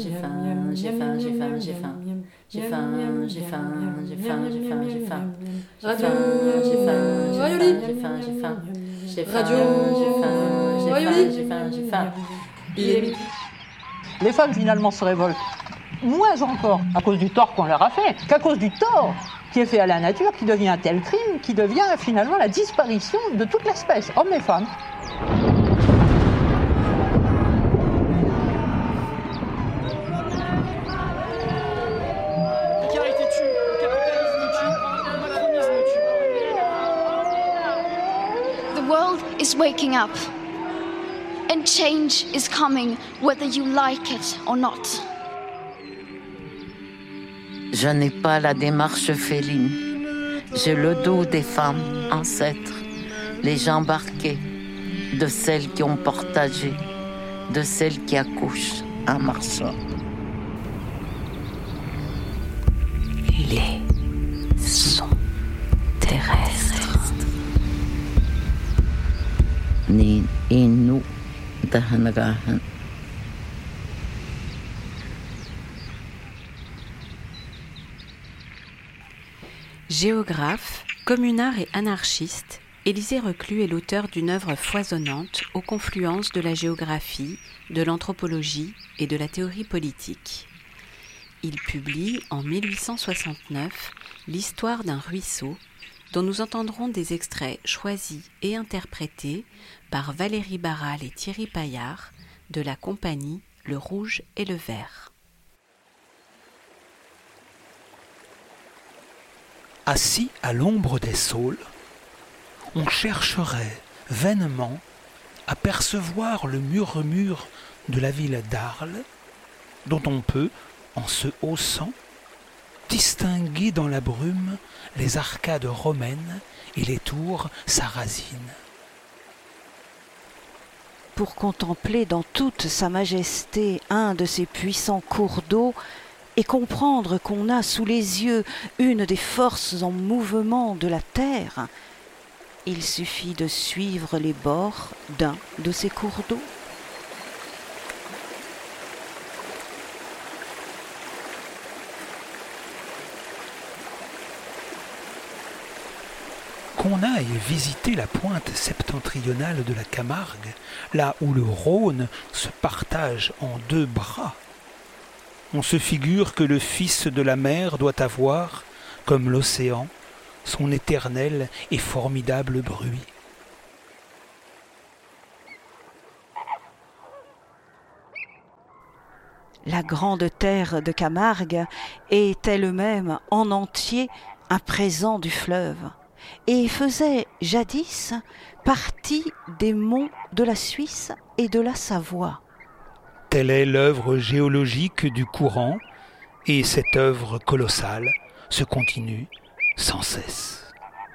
j'ai faim, j'ai faim, j'ai faim, j'ai faim. J'ai faim, j'ai faim, j'ai faim, j'ai faim, j'ai faim. Radio J'ai faim, j'ai faim, j'ai faim. J'ai faim, Radio j'ai faim, j'ai faim, j'ai faim. Il est midi. Les femmes finalement se révoltent moins encore à cause du tort qu'on leur a fait qu'à cause du tort qui est fait à la nature, qui devient un tel crime, qui devient finalement la disparition de toute l'espèce, hommes et femmes. The world is waking up, and change is coming whether you like it or not. Je n'ai pas la démarche féline. J'ai le dos des femmes ancêtres, les jambes arquées, de celles qui ont partagé, de celles qui accouchent en marchant. Les sons terrestres. Ni inu dahanagahan. Géographe, communard et anarchiste, Élisée Reclus est l'auteur d'une œuvre foisonnante aux confluences de la géographie, de l'anthropologie et de la théorie politique. Il publie en 1869 l'histoire d'un ruisseau, dont nous entendrons des extraits choisis et interprétés par Valérie Barral et Thierry Paillard de la compagnie Le Rouge et le Vert. Assis à l'ombre des saules, on chercherait vainement à percevoir le murmure de la ville d'Arles, dont on peut, en se haussant, distinguer dans la brume les arcades romaines et les tours sarrasines. Pour contempler dans toute sa majesté un de ces puissants cours d'eau et comprendre qu'on a sous les yeux une des forces en mouvement de la terre, il suffit de suivre les bords d'un de ces cours d'eau. Qu'on aille visiter la pointe septentrionale de la Camargue, là où le Rhône se partage en deux bras, on se figure que le fils de la mer doit avoir, comme l'océan, son éternel et formidable bruit. La grande terre de Camargue est elle-même en entier un présent du fleuve et faisait jadis partie des monts de la Suisse et de la Savoie. Telle est l'œuvre géologique du courant, et cette œuvre colossale se continue sans cesse.